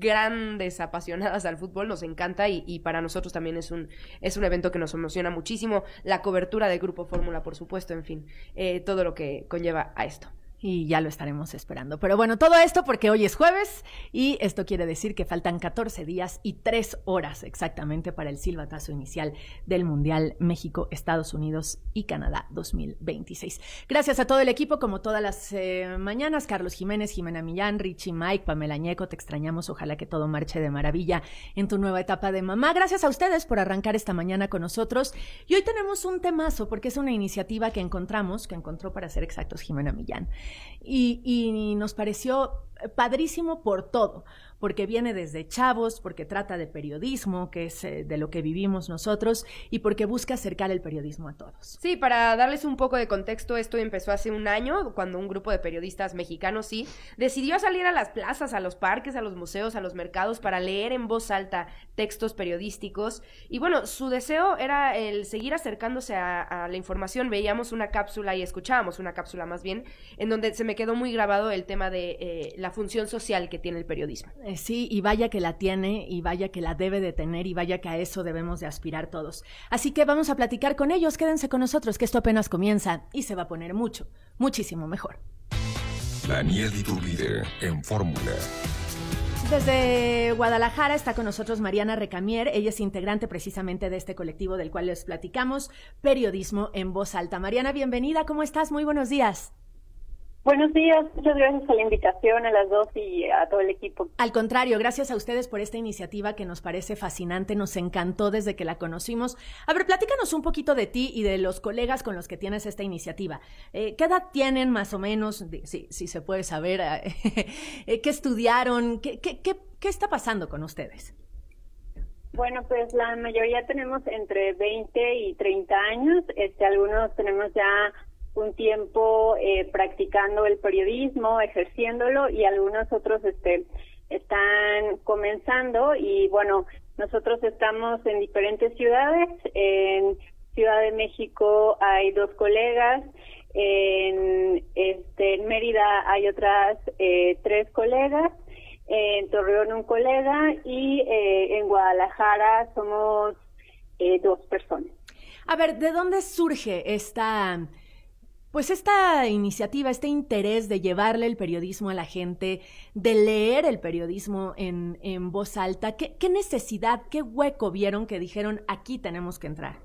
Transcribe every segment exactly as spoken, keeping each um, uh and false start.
grandes apasionadas al fútbol, nos encanta y, y para nosotros también es un, es un evento que nos emociona muchísimo. La cobertura del Grupo Fórmula, por supuesto, en fin, eh, todo lo que conlleva a esto. Y ya lo estaremos esperando. Pero bueno, todo esto porque hoy es jueves y esto quiere decir que faltan catorce días y tres horas exactamente para el silbatazo inicial del Mundial México, Estados Unidos y Canadá dos mil veintiséis. Gracias a todo el equipo, como todas las eh, mañanas, Carlos Jiménez, Jimena Millán, Richie, Mike, Pamela Ñeco, te extrañamos, ojalá que todo marche de maravilla en tu nueva etapa de mamá. Gracias a ustedes por arrancar esta mañana con nosotros. Y hoy tenemos un temazo porque es una iniciativa que encontramos, que encontró para ser exactos Jimena Millán. Y, y nos pareció padrísimo por todo, porque viene desde chavos, porque trata de periodismo, que es eh, de lo que vivimos nosotros, y porque busca acercar el periodismo a todos. Sí, para darles un poco de contexto, esto empezó hace un año, cuando un grupo de periodistas mexicanos, sí, decidió salir a las plazas, a los parques, a los museos, a los mercados, para leer en voz alta textos periodísticos, y bueno, su deseo era el seguir acercándose a, a la información. Veíamos una cápsula y escuchábamos una cápsula más bien, en donde se me quedó muy grabado el tema de eh, la función social que tiene el periodismo. Eh, sí, y vaya que la tiene, y vaya que la debe de tener, y vaya que a eso debemos de aspirar todos. Así que vamos a platicar con ellos, quédense con nosotros, que esto apenas comienza y se va a poner mucho, muchísimo mejor. Daniel Iturbide en Fórmula. Desde Guadalajara está con nosotros Mariana Recamier, ella es integrante precisamente de este colectivo del cual les platicamos, Periodismo en Voz Alta. Mariana, bienvenida, ¿cómo estás? Muy buenos días. Buenos días, muchas gracias por la invitación a las dos y a todo el equipo. Al contrario, gracias a ustedes por esta iniciativa que nos parece fascinante, nos encantó desde que la conocimos. A ver, platícanos un poquito de ti y de los colegas con los que tienes esta iniciativa. Eh, ¿Qué edad tienen más o menos? Sí, sí se puede saber. Eh, ¿Qué estudiaron? ¿Qué, qué, qué, ¿Qué está pasando con ustedes? Bueno, pues la mayoría tenemos entre veinte y treinta años, este, algunos tenemos ya un tiempo eh, practicando el periodismo, ejerciéndolo, y algunos otros este están comenzando. Y bueno, nosotros estamos en diferentes ciudades. En Ciudad de México hay dos colegas, en este en Mérida hay otras eh, tres colegas, en Torreón un colega, y eh, en Guadalajara somos eh, dos personas. A ver, ¿de dónde surge esta Pues esta iniciativa, este interés de llevarle el periodismo a la gente, de leer el periodismo en, en voz alta? ¿Qué, qué necesidad, qué hueco vieron que dijeron, aquí tenemos que entrar?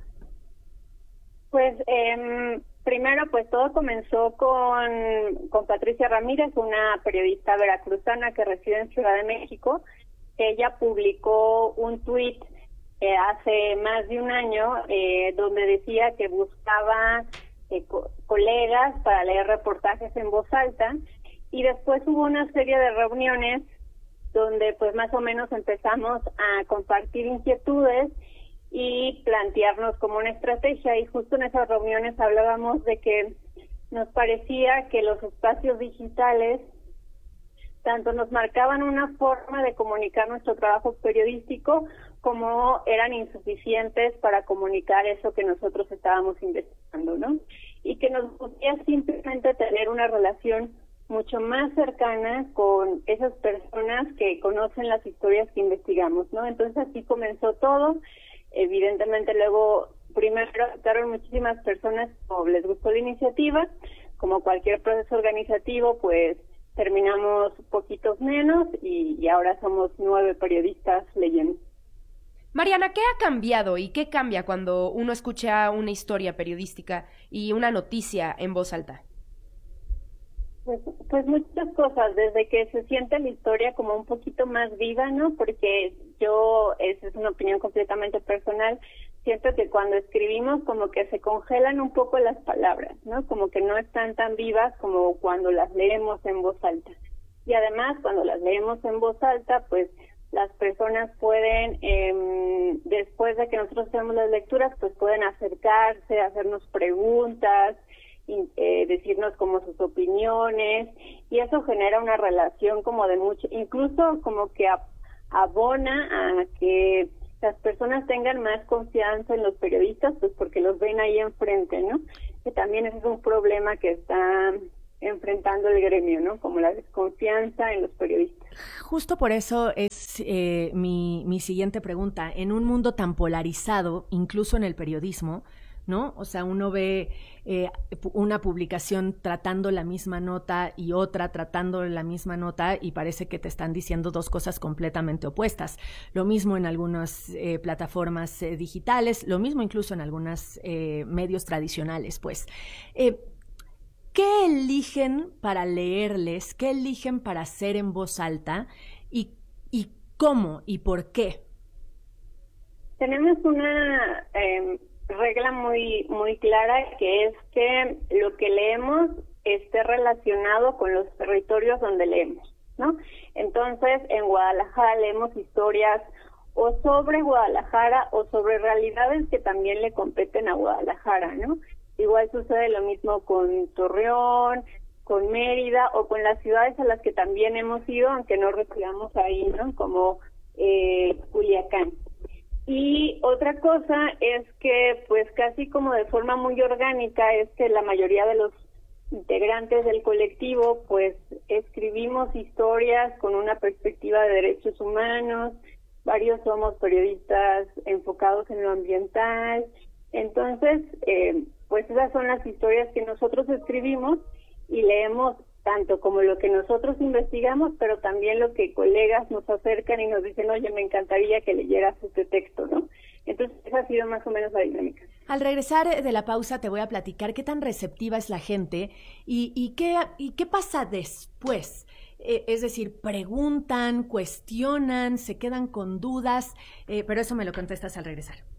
Pues eh, primero, pues todo comenzó con, con Patricia Ramírez, una periodista veracruzana que reside en Ciudad de México. Ella publicó un tuit eh, hace más de un año eh, donde decía que buscaba Eh, co- colegas para leer reportajes en voz alta, y después hubo una serie de reuniones donde pues más o menos empezamos a compartir inquietudes y plantearnos como una estrategia, y justo en esas reuniones hablábamos de que nos parecía que los espacios digitales tanto nos marcaban una forma de comunicar nuestro trabajo periodístico, como eran insuficientes para comunicar eso que nosotros estábamos investigando, ¿no? Y que nos gustaría simplemente tener una relación mucho más cercana con esas personas que conocen las historias que investigamos, ¿no? Entonces así comenzó todo. Evidentemente luego, primero aceptaron muchísimas personas, o les gustó la iniciativa. Como cualquier proceso organizativo, pues terminamos poquitos menos, y, y ahora somos nueve periodistas leyendo. Mariana, ¿qué ha cambiado y qué cambia cuando uno escucha una historia periodística y una noticia en voz alta? Pues, pues muchas cosas, desde que se siente la historia como un poquito más viva, ¿no? Porque yo, esa es una opinión completamente personal, siento que cuando escribimos como que se congelan un poco las palabras, ¿no? Como que no están tan vivas como cuando las leemos en voz alta. Y además, cuando las leemos en voz alta, pues las personas pueden, eh, después de que nosotros hacemos las lecturas, pues pueden acercarse, hacernos preguntas, y, eh, decirnos como sus opiniones, y eso genera una relación como de mucho, incluso como que a, abona a que las personas tengan más confianza en los periodistas, pues porque los ven ahí enfrente, ¿no? Que también ese es un problema que está enfrentando el gremio, ¿no? Como la desconfianza en los periodistas. Justo por eso es eh, mi, mi siguiente pregunta. En un mundo tan polarizado, incluso en el periodismo, ¿no? O sea, uno ve eh, una publicación tratando la misma nota y otra tratando la misma nota y parece que te están diciendo dos cosas completamente opuestas. Lo mismo en algunas eh, plataformas eh, digitales, lo mismo incluso en algunos eh, medios tradicionales, pues. Eh, ¿Qué eligen para leerles? ¿Qué eligen para hacer en voz alta? ¿Y, y cómo y por qué? Tenemos una... Eh... regla muy muy clara, que es que lo que leemos esté relacionado con los territorios donde leemos, ¿no? Entonces, en Guadalajara leemos historias o sobre Guadalajara o sobre realidades que también le competen a Guadalajara, ¿no? Igual sucede lo mismo con Torreón, con Mérida o con las ciudades a las que también hemos ido, aunque no residamos ahí, ¿no? Como eh, Culiacán. Y otra cosa es que, pues casi como de forma muy orgánica, es que la mayoría de los integrantes del colectivo, pues escribimos historias con una perspectiva de derechos humanos, varios somos periodistas enfocados en lo ambiental, entonces, eh, pues esas son las historias que nosotros escribimos y leemos tanto como lo que nosotros investigamos, pero también lo que colegas nos acercan y nos dicen, oye, me encantaría que leyeras este texto, ¿no? Entonces, esa ha sido más o menos la dinámica. Al regresar de la pausa te voy a platicar qué tan receptiva es la gente y, y, qué, y qué pasa después. Eh, es decir, preguntan, cuestionan, se quedan con dudas, eh, pero eso me lo contestas al regresar.